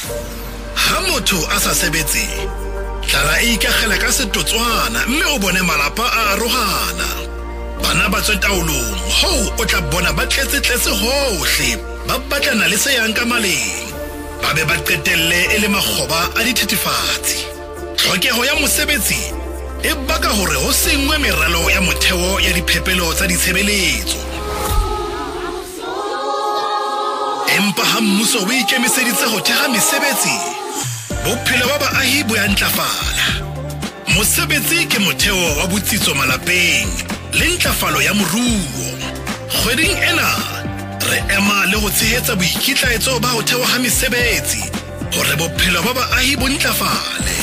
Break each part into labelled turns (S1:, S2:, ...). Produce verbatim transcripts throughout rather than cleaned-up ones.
S1: Ha motho a sa sebetse, tlala e ikagela ka setotswana mme o bone malapa a arohana. Bana ba tswe taolong, ho o tla bona ba tletse tletse hohle, ba batlana le se yang ka maleng. Ba be ba qetelle e le makgoba a dithethefatsi. Tlhokeho ya mosebetsi e baka hore ho sengwe meralo ya motheo ya diphepelo tsa ditshebeletso. Empa ha mmuso o ikemiseditse ho theha mesebetsi, bophelo ba baahi bo ya ntlafala. Mosebetsi ke motheo wa botsitso malapeng le ntlafalo ya moruo. Kgweding ena re ema le ho tshehetsa boikitlaetso ba ho thewa ha mesebetsi hore bophelo ba baahi bo ntlafale.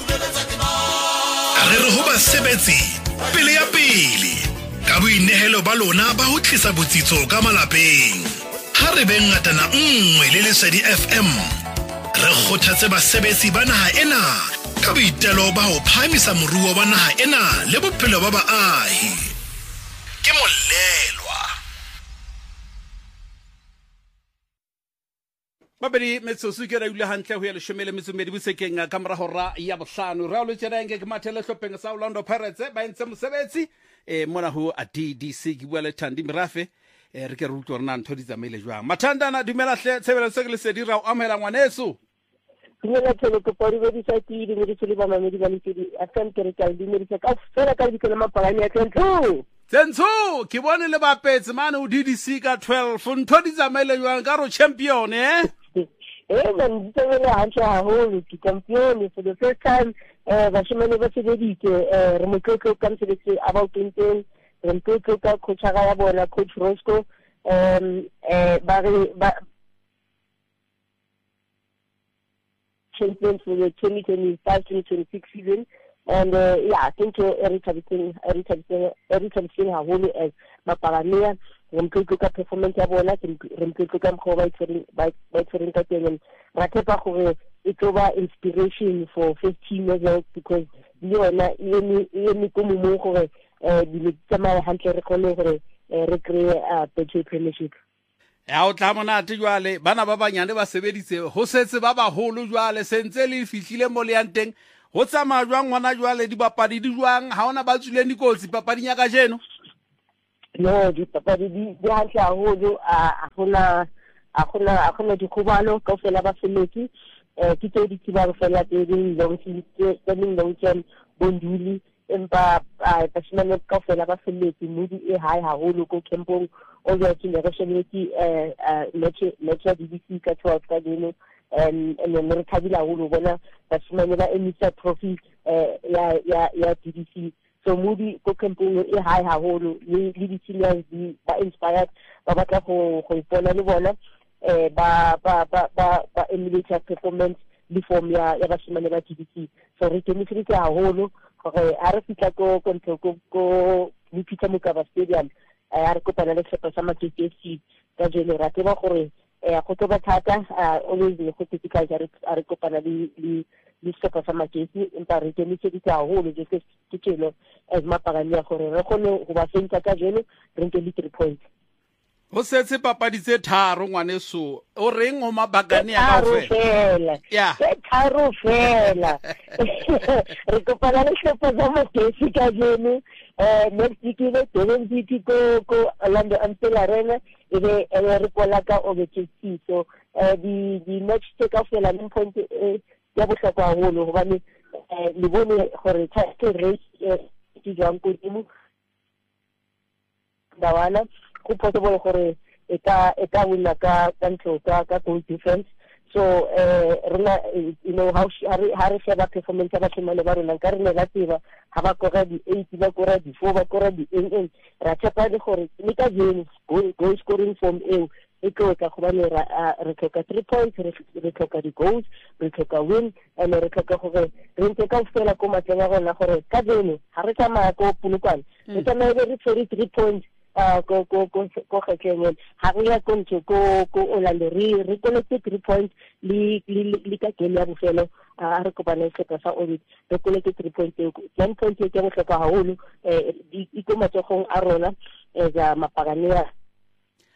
S1: Re re ho basebetsi pele ya pele ka boinehelo ba lona ba ho tlisa botsitso ka malapeng. Ha re be ngatana nngwe le Lesedi F M, re kgothatse basebetsi ba naha ena ka boitelo ba ho phahamisa moruo wa naha ena le bophelo ba baahi. Ke Molelwa.
S2: Babedi metsotso ke ra ile hantle ho ya leshome le metso mmedi bosekeng ka mora hora ya bohlano. Ra o le tjena ke mathele hlopheng sa Orlando Pirates ba entse mosebetsi e mona ho a D D C ke bua le Thandi Mirafe e re ke re utlwa rena ntho di tsamaile jwang. Mathandana dumela hle tshebeletso ke Lesedi ra o amela ngwaneso.
S3: Dumela tshelo ke pori be di sa ti di di tsele ba mamedi ba Lesedi a tsentse re ka di me di ka fela ka di ke le mapagane ya tsentso.
S2: Tsentso ke bone le bapetse mane o D D C ka twelve ntho di tsamaile jwang ka ro champion eh.
S3: Eh man di tsele hantle haholo ke champion for the first time eh ba shemane ba sebeditse eh re motlotlo ka mosebetsi about twenty re motlotlo ka coach ya bona coach Roscoe um eh ba ba champion for the twenty twenty-five twenty twenty-six season. And uh, yeah, I think everything everything everything haholo as Mapaganea remtlotlo ka performance ya bona ke remtlotlo ka mkhoba ba tsering ba tsering ka teng ra tshepa gore it over inspiration for first team as well because le yona e me ko mo gore eh di tsamaye hantle re kgone gore re create a better premiership.
S2: Ya o tla monate jwale bana ba banyane ba sebeditse ho setse ba baholo jwale sentse le fihlile mo le yanteng ho tsama jwang ngwana jwale di bapadi di jwang ha ona ba tsuleng dikotsi papading ya ka jeno.
S3: No di papadi di di hantle haholo a gona a gona a gona di khobalo ka fela ba feleki eh ke tse di tsibang fela tse di long tse tse long term bonduli empa ba shimane ka fela ba feleki mudi e high haholo ko kempong o ya tsile re shebeletse eh match match D D C ka twelve ka dino and and then re thabila holo bona ba shimane ba emisa trophy eh ya ya ya D D C. So mudi ko kempong e high haholo le le di seniors di ba inspired ba batla go go ipona le bona eh ba ba ba ba ba emulate performance le form ya ya ba shimane ba D D C. So re temisitse haholo gore a re fitla ko ko ko ni Peter Mokaba Stadium a re kopana le sepa sa Matsete F C ka jeno ra tseba gore eh go tloba thata always le go typical ja re kopana le le le sepa sa Matsete empa re temisitse haholo je ke tselo as Mapagane ya gore re kgone go ba sentsa ka jeno re nke le three points.
S2: Ho setse papadi tse tharo ngwaneso o reng ho Mapagane ya
S3: kaofela ya tharo fela re kopana le sepa sa Matsete ka jeno eh next week le Durban City ko ko Orlando Arena ebe re kola ka overtake so eh di di match tse kaofela le point ya bohlokwa haholo hobane le bone gore title race ke jang ko dimo dawana go possible gore e ka e ka wina ka ntlo ka ka goal difference so eh rena you know how how re sheba performance ya batlhomane ba rona ka re ne la tseba ha ba kora di eight ba kora di four ba kora di eight ra tshepa le gore le ka jeno goal scoring form eo e tlo ka go ba le re tlhoka three points re tlhoka di goals re tlhoka win and re tlhoka gore re ntse ka fela ko matleng a rona gore ka jeno ha re tsamaya ko Polokwane re tsamaya re tshwere three points go go go go kgeteng ha re ya kontse ko ko Orlando re re collect three points le le ka game ya bofelo a re kopana se ka sa Orbit re collect three points one point ke go tlhoka haholo eh di ikomatsogong a rona e ja Mapagane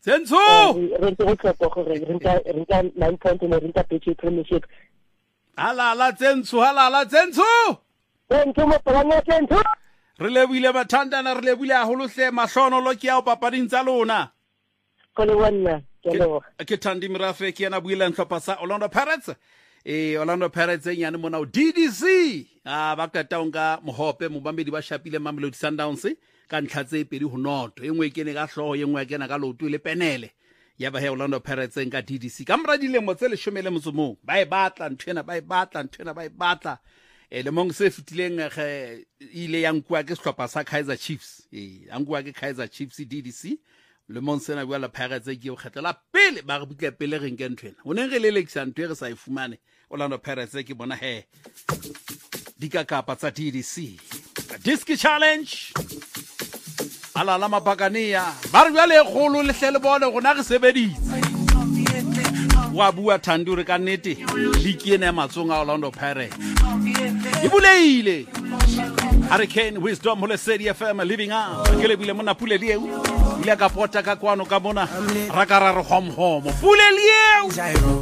S2: Tsentsho
S3: re ntse re tlhoka gore re nka re nka nine point ne re nka Betway Premiership.
S2: halala Tsentsho halala Tsentsho
S3: Tsentsho mo plana Tsentsho
S2: re lebile bathandana re lebile haholo hle mahlonolo ke ya o papading tsa lona
S3: go le wena ke lo
S2: ke Thandi Mirafe ke yana buile ntlhopha sa Orlando Pirates eh Orlando Pirates e nyane mona o D D C ah ba ka taonga mohope mobambedi ba shapile Mamelodi Sundowns ka ntlha tse pedi ho noto engwe ke ne ka hloho engwe ya kena ka loto le penele ya ba he Orlando Pirates ka D D C ka mra dilemo tse leshome le motsomong ba e batla nthwena ba e batla nthwena ba e batla e le mong se fitileng ge ile yang kwa ke sehlopha sa Kaizer Chiefs eh yang kwa ke Kaizer Chiefs D D C le mong sena bua la Pirates ke o kgetela pele ba re butla pele re nke nthwena o neng re le election ntwe re sa e fumane Orlando Pirates ke bona he dikakapa tsa D D C Disc Challenge ala la mapakania ba re bua le golo le hle le bone gona re sebeditse wa bua Thandi re ka nnete likiene ya matsonga Orlando Pirates e buleile Hurricane Wisdom ho le City F M living up ke le bile mona pule lieu ile ka pota ka kwano ka mona ra ka ra re hom hom pule lieu